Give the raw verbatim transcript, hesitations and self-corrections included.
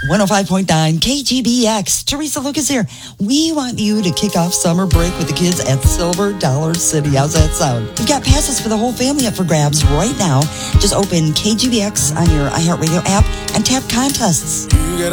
one oh five point nine K G B X. Teresa Lucas here. We want you to kick off summer break with the kids at Silver Dollar City. How's that sound? We've got passes for the whole family up for grabs right now. Just open K G B X on your iHeartRadio app and tap contests. You got